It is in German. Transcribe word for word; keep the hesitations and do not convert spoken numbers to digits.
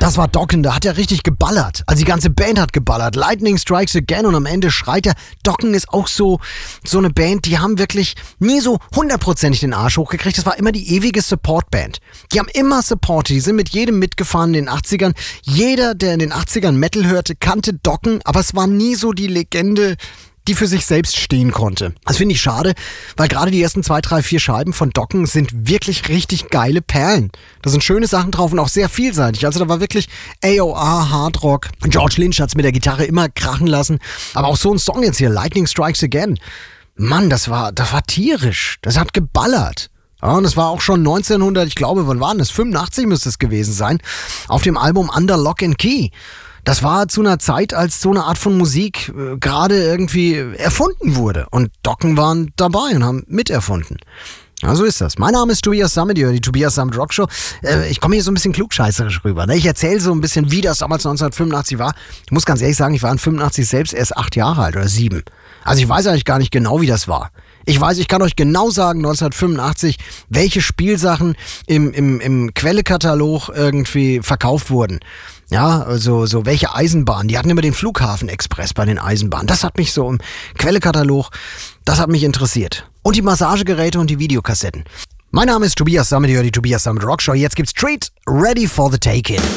Das war Dokken, da hat er richtig geballert. Also die ganze Band hat geballert. Lightning Strikes Again und am Ende schreit er. Dokken ist auch so, so eine Band, die haben wirklich nie so hundertprozentig den Arsch hochgekriegt. Das war immer die ewige Support-Band. Die haben immer supportet, die sind mit jedem mitgefahren in den achtzigern. Jeder, der in den achtzigern Metal hörte, kannte Dokken, aber es war nie so die Legende, die für sich selbst stehen konnte. Das finde ich schade, weil gerade die ersten zwei, drei, vier Scheiben von Dokken sind wirklich richtig geile Perlen. Da sind schöne Sachen drauf und auch sehr vielseitig. Also da war wirklich A O R, Hardrock. George Lynch hat es mit der Gitarre immer krachen lassen. Aber auch so ein Song jetzt hier, Lightning Strikes Again. Mann, das war, das war tierisch. Das hat geballert. Ja, und das war auch schon neunzehnhundert, ich glaube, wann war das? fünfundachtzig müsste es gewesen sein, auf dem Album Under Lock and Key. Das war zu einer Zeit, als so eine Art von Musik äh, gerade irgendwie erfunden wurde. Und Dokken waren dabei und haben miterfunden. Ja, so ist das. Mein Name ist Tobias Sammet, die Tobias Sammet Rock Show. Äh, ich komme hier so ein bisschen klugscheißerisch rüber. Ne? Ich erzähle so ein bisschen, wie das damals neunzehnhundertfünfundachtzig war. Ich muss ganz ehrlich sagen, ich war in fünfundachtzig selbst erst acht Jahre alt oder sieben. Also ich weiß eigentlich gar nicht genau, wie das war. Ich weiß, ich kann euch genau sagen, neunzehnhundertfünfundachtzig, welche Spielsachen im, im, im Quellekatalog irgendwie verkauft wurden. Ja, also so welche Eisenbahnen. Die hatten immer den Flughafen-Express bei den Eisenbahnen. Das hat mich so im Quellekatalog, das hat mich interessiert. Und die Massagegeräte und die Videokassetten. Mein Name ist Tobias Sammet, die Tobias Sammet Rock Show. Jetzt gibt's Treat, ready for the take-in.